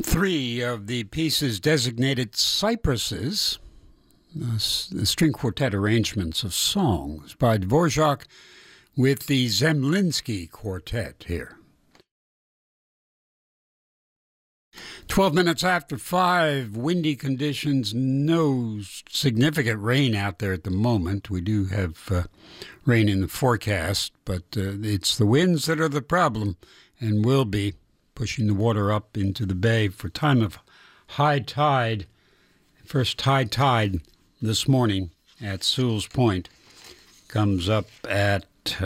Three of the pieces designated cypresses, the string quartet arrangements of songs by Dvorak with the Zemlinsky Quartet here. 12 minutes after 5, windy conditions, no significant rain out there at the moment. We do have rain in the forecast, but it's the winds that are the problem and will be pushing the water up into the bay for time of high tide. First high tide this morning at Sewell's Point comes up at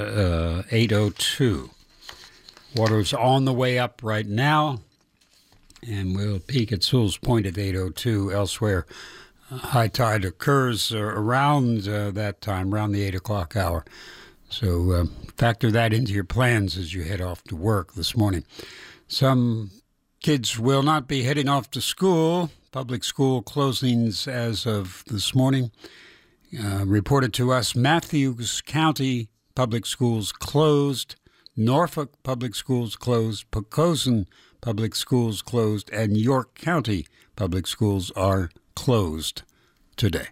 8:02. Water's on the way up right now, and we'll peak at Sewell's Point at 8:02. Elsewhere, high tide occurs around that time, around the 8 o'clock hour. So factor that into your plans as you head off to work this morning. Some kids will not be heading off to school. Public school closings as of this morning. Reported to us, Matthews County Public Schools closed, Norfolk Public Schools closed, Poquoson Public Schools closed, and York County Public Schools are closed today.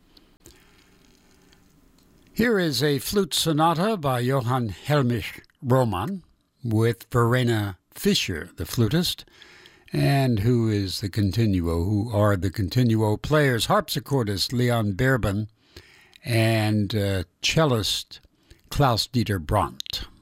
Here is a flute sonata by Johann Hellmich Roman with Verena Fischer, the flutist, and who are the continuo players, harpsichordist Leon Berben and cellist Klaus-Dieter Brandt.